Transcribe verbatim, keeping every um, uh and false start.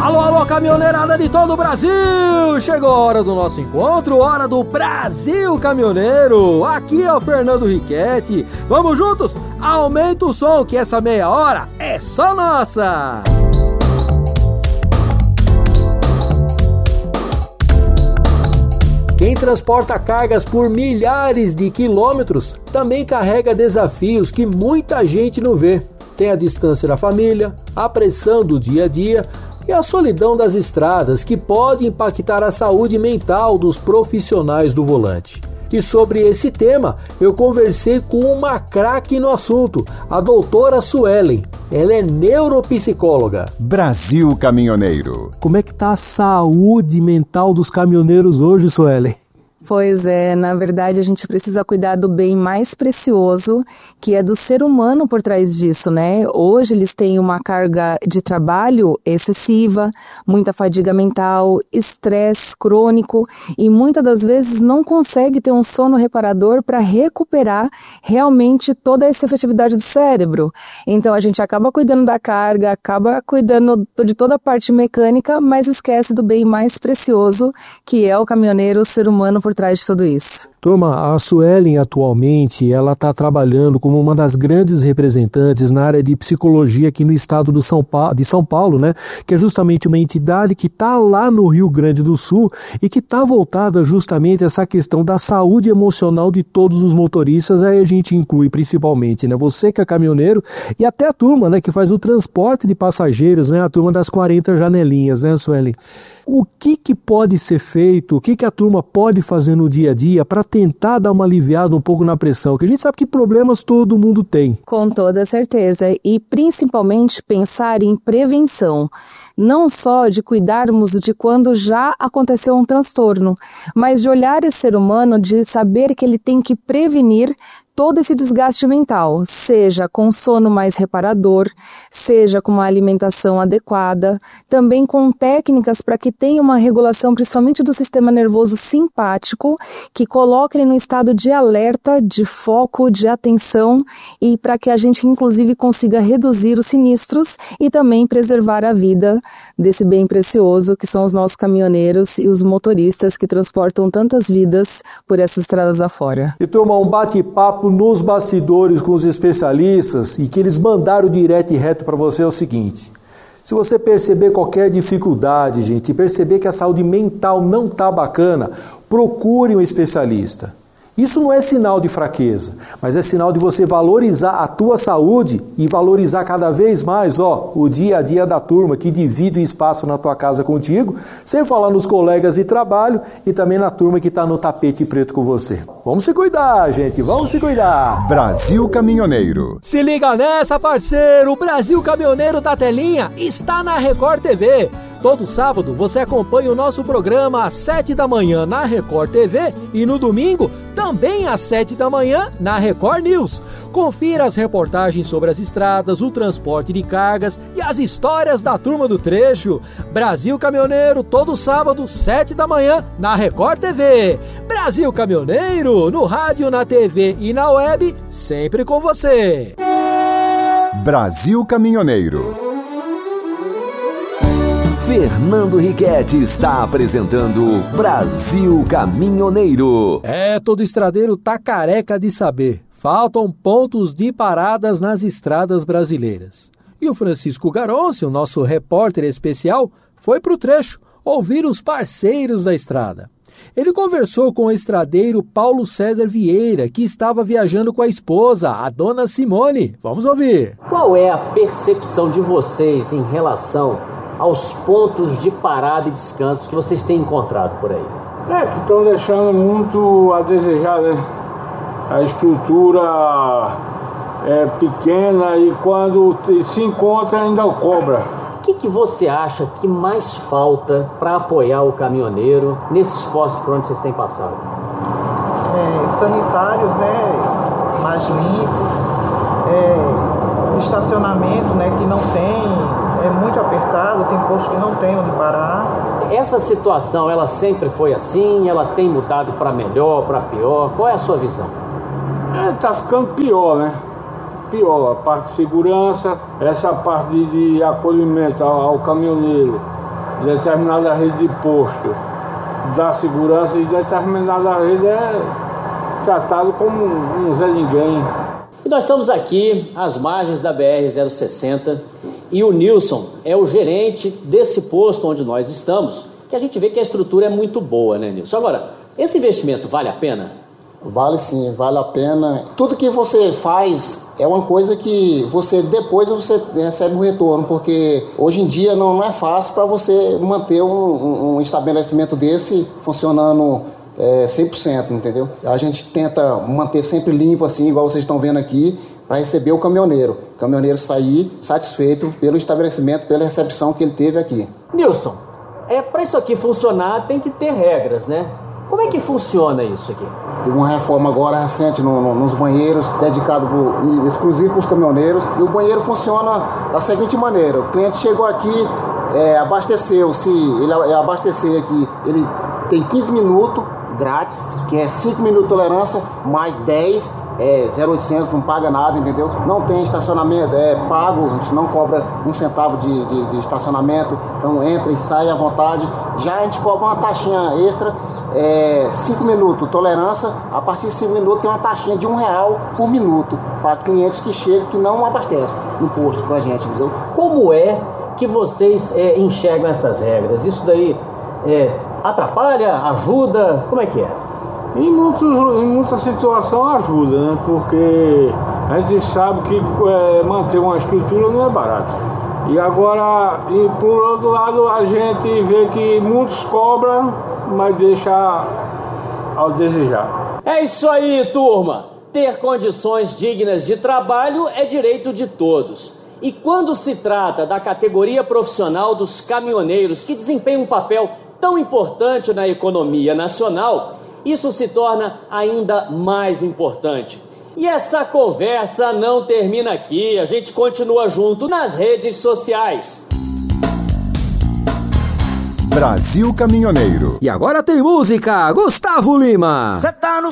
Alô, alô, caminhoneirada de todo o Brasil! Chegou a hora do nosso encontro, hora do Brasil Caminhoneiro. Aqui é o Fernando Riquetti. Vamos juntos? Aumenta o som que essa meia hora é só nossa! Quem transporta cargas por milhares de quilômetros também carrega desafios que muita gente não vê. Tem a distância da família, a pressão do dia a dia e a solidão das estradas, que pode impactar a saúde mental dos profissionais do volante. E sobre esse tema, eu conversei com uma craque no assunto, a doutora Suelen. Ela é neuropsicóloga. Brasil Caminhoneiro. Como é que tá a saúde mental dos caminhoneiros hoje, Suelen? Pois é, na verdade a gente precisa cuidar do bem mais precioso, que é do ser humano por trás disso, né? Hoje eles têm uma carga de trabalho excessiva, muita fadiga mental, estresse crônico e muitas das vezes não consegue ter um sono reparador para recuperar realmente toda essa efetividade do cérebro. Então a gente acaba cuidando da carga, acaba cuidando de toda a parte mecânica, mas esquece do bem mais precioso, que é o caminhoneiro, o ser humano por trás de tudo isso. Turma, a Suelen atualmente ela está trabalhando como uma das grandes representantes na área de psicologia aqui no estado do São pa- de São Paulo, né? Que é justamente uma entidade que está lá no Rio Grande do Sul e que está voltada justamente a essa questão da saúde emocional de todos os motoristas. Aí a gente inclui principalmente, né? Você que é caminhoneiro e até a turma, né? Que faz o transporte de passageiros, né? A turma das quarenta janelinhas, né, Suelen? O que que pode ser feito? O que que a turma pode fazer no dia a dia para tentar dar uma aliviada um pouco na pressão? Porque a gente sabe que problemas todo mundo tem. Com toda certeza. E principalmente pensar em prevenção. Não só de cuidarmos de quando já aconteceu um transtorno, mas de olhar esse ser humano, de saber que ele tem que prevenir todo esse desgaste mental, seja com sono mais reparador, seja com uma alimentação adequada, também com técnicas para que tenha uma regulação, principalmente do sistema nervoso simpático, que coloque ele no estado de alerta, de foco, de atenção e para que a gente, inclusive, consiga reduzir os sinistros e também preservar a vida desse bem precioso que são os nossos caminhoneiros e os motoristas que transportam tantas vidas por essas estradas afora. E turma, um bate-papo nos bastidores com os especialistas e que eles mandaram direto e reto para você é o seguinte: se você perceber qualquer dificuldade, gente, e perceber que a saúde mental não está bacana, procure um especialista. Isso não é sinal de fraqueza, mas é sinal de você valorizar a tua saúde e valorizar cada vez mais, ó, o dia a dia da turma que divide o espaço na tua casa contigo, sem falar nos colegas de trabalho e também na turma que está no tapete preto com você. Vamos se cuidar, gente, vamos se cuidar. Brasil Caminhoneiro. Se liga nessa, parceiro, o Brasil Caminhoneiro da telinha está na Record T V. Todo sábado você acompanha o nosso programa às sete da manhã na Record T V e no domingo também às sete da manhã na Record News. Confira as reportagens sobre as estradas, o transporte de cargas e as histórias da turma do trecho. Brasil Caminhoneiro, todo sábado, sete da manhã na Record T V. Brasil Caminhoneiro, no rádio, na T V e na web, sempre com você. Brasil Caminhoneiro. Fernando Riquetti está apresentando Brasil Caminhoneiro. É, todo estradeiro tá careca de saber. Faltam pontos de paradas nas estradas brasileiras. E o Francisco Garonce, o nosso repórter especial, foi pro trecho ouvir os parceiros da estrada. Ele conversou com o estradeiro Paulo César Vieira, que estava viajando com a esposa, a dona Simone. Vamos ouvir. Qual é a percepção de vocês em relação aos pontos de parada e descanso que vocês têm encontrado por aí? É, que estão deixando muito a desejar, né? A estrutura é pequena e quando se encontra ainda cobra. O que, que você acha que mais falta para apoiar o caminhoneiro nesses postos por onde vocês têm passado? É, sanitários, né, mais limpos, é, estacionamento, né, que não tem, é muito apertado, tem postos que não tem onde parar. Essa situação, ela sempre foi assim? Ela tem mudado para melhor, para pior? Qual é a sua visão? É, tá ficando pior, né? Pior, a parte de segurança, essa parte de, de acolhimento ao, ao caminhoneiro. determinada rede de posto dá segurança e determinada rede é tratado como um Zé Ninguém. E nós estamos aqui às margens da B R zero sessenta e o Nilson é o gerente desse posto onde nós estamos, que a gente vê que a estrutura é muito boa, né, Nilson? Agora, esse investimento vale a pena? Vale sim, vale a pena. Tudo que você faz é uma coisa que você depois você recebe um retorno, porque hoje em dia não, não é fácil para você manter um, um, um estabelecimento desse funcionando é, cem por cento, entendeu? A gente tenta manter sempre limpo, assim, igual vocês estão vendo aqui, para receber o caminhoneiro. O caminhoneiro sair satisfeito pelo estabelecimento, pela recepção que ele teve aqui. Nilson, é, para isso aqui funcionar tem que ter regras, né? Como é que funciona isso aqui? Teve uma reforma agora recente no, no, nos banheiros, dedicado pro, exclusivo para os caminhoneiros. E o banheiro funciona da seguinte maneira: o cliente chegou aqui, é, abasteceu, se ele abastecer aqui, ele tem quinze minutos grátis, que é cinco minutos de tolerância, mais dez, é zero oitocentos, não paga nada, entendeu? Não tem estacionamento, é pago, a gente não cobra um centavo de, de, de estacionamento, então entra e sai à vontade. Já a gente cobra uma taxinha extra, é, cinco minutos, tolerância, a partir de cinco minutos tem uma taxinha de um real por minuto, para clientes que chegam que não abastecem no posto com a gente, entendeu? Como é que vocês é, enxergam essas regras? Isso daí é, atrapalha, ajuda? Como é que é? Em, muitos, em muita situação ajuda, né? Porque a gente sabe que é, manter uma estrutura não é barato. E agora, e por outro lado, a gente vê que muitos cobram, mas deixa ao desejar. É isso aí, turma! Ter condições dignas de trabalho é direito de todos. E quando se trata da categoria profissional dos caminhoneiros, que desempenham um papel tão importante na economia nacional, isso se torna ainda mais importante. E essa conversa não termina aqui, a gente continua junto nas redes sociais. Brasil Caminhoneiro. E agora tem música, Gustavo Lima. Cê tá no